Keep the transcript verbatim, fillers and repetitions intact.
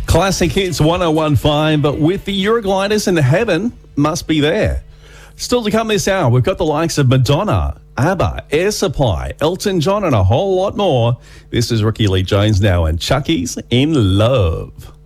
Classic Hits one oh one point five, but with the Eurogliders in heaven, must be there. Still to come this hour, we've got the likes of Madonna, ABBA, Air Supply, Elton John, and a whole lot more. This is Ricky Lee Jones now, and Chucky's in Love.